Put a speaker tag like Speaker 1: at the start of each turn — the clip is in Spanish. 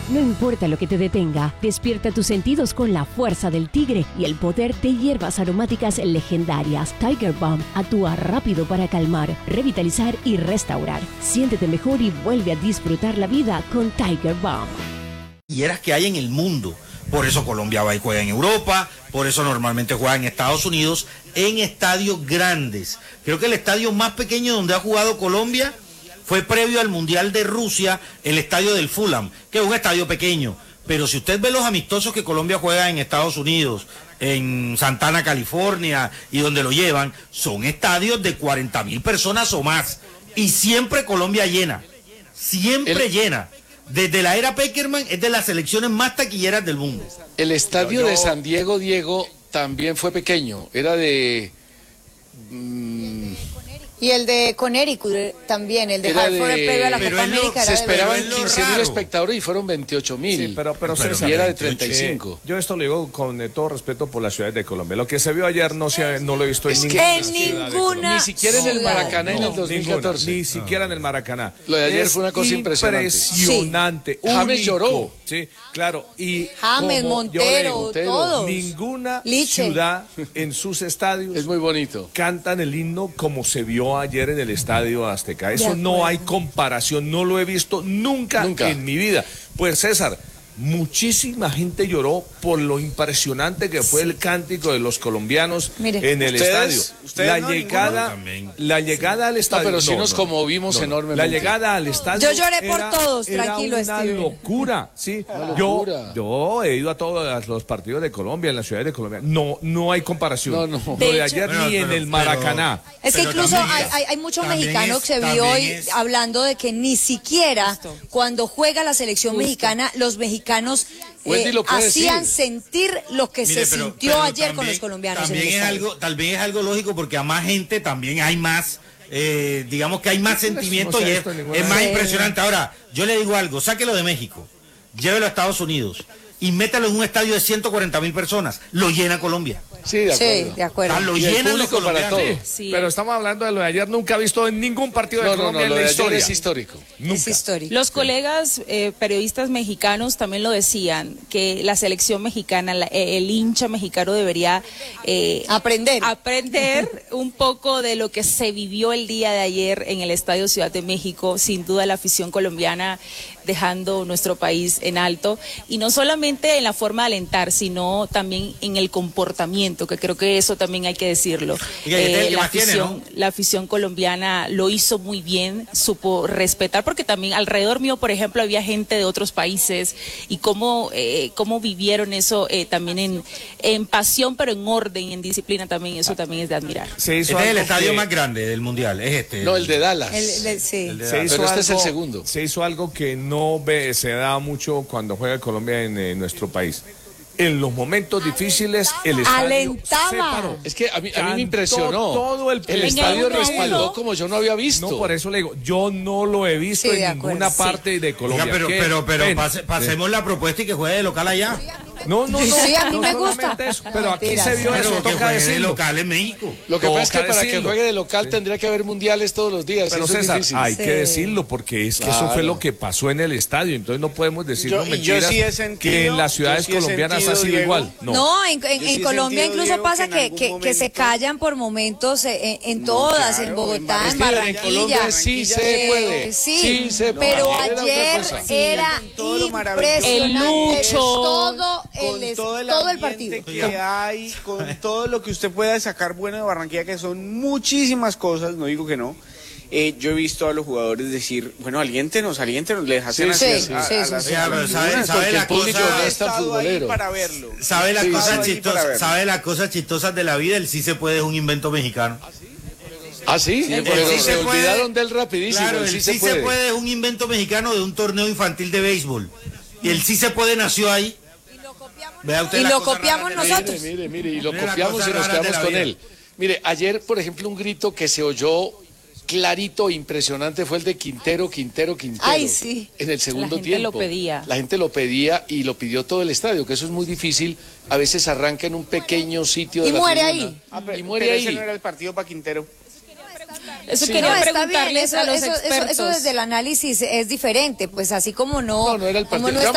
Speaker 1: No importa lo que te detenga, despierta tus sentidos con la fuerza del tigre y el poder de hierbas aromáticas legendarias. Tiger Balm actúa rápido para calmar, revitalizar y restaurar. Siéntete mejor y vuelve a disfrutar la vida con Tiger Balm.
Speaker 2: Y eras que hay en el mundo. Por eso Colombia va y juega en Europa, por eso normalmente juega en Estados Unidos, en estadios grandes. Creo que el estadio más pequeño donde ha jugado Colombia fue previo al Mundial de Rusia, el estadio del Fulham, que es un estadio pequeño. Pero si usted ve los amistosos que Colombia juega en Estados Unidos, en Santana, California, y donde lo llevan, son estadios de 40.000 personas o más. Y siempre Colombia llena, siempre llena. Desde la era Peckerman es de las selecciones más taquilleras del mundo.
Speaker 3: El estadio de San Diego, Diego, también fue pequeño, era de...
Speaker 4: Y el de Connecticut también, el de Hartford previo a la Copa América.
Speaker 3: Se esperaban 15.000 espectadores y fueron 28.000.
Speaker 5: Sí, pero César,
Speaker 3: y era de 35.
Speaker 5: Yo esto lo digo con todo respeto por las ciudades de Colombia. Lo que se vio ayer no lo he visto en
Speaker 4: ninguna.
Speaker 3: Ni siquiera en el Maracaná en el 2014.
Speaker 5: Ni siquiera en el Maracaná.
Speaker 3: Lo de ayer fue una cosa impresionante.
Speaker 5: Impresionante.
Speaker 3: Sí. James lloró.
Speaker 5: Sí, claro. Y
Speaker 4: James, Montero, todos.
Speaker 5: Ninguna ciudad en sus estadios
Speaker 3: es muy bonito.
Speaker 5: Cantan el himno como se vio ayer en el Estadio Azteca. Eso no hay comparación, no lo he visto nunca en mi vida. Pues César, muchísima gente lloró por lo impresionante que fue el cántico de los colombianos en el estadio. La llegada al estadio.
Speaker 3: No, pero sí nos conmovimos enormemente.
Speaker 5: La llegada al estadio.
Speaker 4: Yo lloré por todos, tranquilo,
Speaker 5: era una locura, sí. Yo he ido a todos los partidos de Colombia, en las ciudades de Colombia. No hay comparación.
Speaker 3: No.
Speaker 5: Lo de ayer ni en el Maracaná.
Speaker 4: Es que incluso hay muchos mexicanos que se vio hoy hablando de que ni siquiera cuando juega la selección mexicana, los mexicanos hacían sentir lo que se sintió ayer con los colombianos.
Speaker 2: Tal vez es algo lógico porque a más gente también hay más, digamos que hay más sentimiento y es más impresionante. Ahora, yo le digo algo, sáquelo de México, llévelo a Estados Unidos y métalo en un estadio de 140.000 personas, lo llena Colombia.
Speaker 3: Sí, de acuerdo.
Speaker 2: Lo llenan los colombianos.
Speaker 3: Para todo.
Speaker 5: Sí. Pero estamos hablando de lo de ayer, nunca he visto en ningún partido de Colombia en la historia.
Speaker 3: Es histórico.
Speaker 4: Es histórico.
Speaker 6: Los colegas periodistas mexicanos también lo decían, que la selección mexicana, el hincha mexicano debería aprender un poco de lo que se vivió el día de ayer en el Estadio Ciudad de México. Sin duda la afición colombiana dejando nuestro país en alto, y no solamente en la forma de alentar, sino también en el comportamiento, que creo que eso también hay que decirlo. La afición colombiana lo hizo muy bien, supo respetar, porque también alrededor mío, por ejemplo, había gente de otros países, y cómo vivieron eso también en pasión, pero en orden, en disciplina también, eso también es de admirar.
Speaker 2: Este es el estadio más grande del Mundial, es este.
Speaker 3: No, el de Dallas.
Speaker 5: Pero
Speaker 3: este es el segundo.
Speaker 5: Se hizo algo que no se da mucho cuando juega Colombia en nuestro país. En los momentos difíciles el estadio
Speaker 4: alentaba.
Speaker 5: Se paró.
Speaker 3: Es que a mí me impresionó.
Speaker 5: Todo el
Speaker 3: estadio respaldó como yo no había visto.
Speaker 5: No, por eso le digo, yo no lo he visto en ninguna parte de Colombia.
Speaker 2: Oiga, pero pasemos la propuesta y que juegue de local allá.
Speaker 5: No.
Speaker 4: Sí, a mí me gusta.
Speaker 5: Eso, pero aquí se vio eso,
Speaker 2: que
Speaker 5: toca
Speaker 2: juegue de
Speaker 5: decirlo.
Speaker 2: local en México.
Speaker 3: Lo que pasa es que para que juegue de local tendría que haber mundiales todos los días.
Speaker 5: Pero
Speaker 3: eso
Speaker 5: César,
Speaker 3: es
Speaker 5: hay que decirlo, porque es que eso fue lo que pasó en el estadio. Entonces no podemos decir mentiras que en las ciudades colombianas ha sido igual.
Speaker 4: No, en Colombia incluso pasa que se callan por momentos en todas, en Bogotá, en Barranquilla.
Speaker 3: Sí se puede.
Speaker 4: Sí, pero ayer era impresionante todo el partido.
Speaker 7: Que hay, con todo lo que usted pueda sacar bueno de Barranquilla, que son muchísimas cosas, no digo que no. Yo he visto a los jugadores decir, bueno, aliéntenos, les hacen así.
Speaker 2: ¿Sabe la cosa chistosa de la vida? El sí se puede es un invento mexicano.
Speaker 3: ¿Ah, sí? Pero se olvidaron del rapidísimo.
Speaker 2: Claro, el sí se puede es un invento mexicano de un torneo infantil de béisbol. Y el sí se puede nació ahí.
Speaker 4: Y lo copiamos nosotros.
Speaker 3: Mire, y lo copiamos y nos quedamos con él. Mire, ayer, por ejemplo, un grito que se oyó clarito, impresionante, fue el de Quintero.
Speaker 4: Ay, sí.
Speaker 3: En el segundo tiempo.
Speaker 6: La gente
Speaker 3: lo pedía y lo pidió todo el estadio, que eso es muy difícil. A veces arranca en un pequeño sitio de la tribuna.
Speaker 7: Y muere ahí. Ese no era el partido para Quintero.
Speaker 6: Eso quería preguntarles a los expertos.
Speaker 4: Eso desde el análisis es diferente, pues así como no era el partido.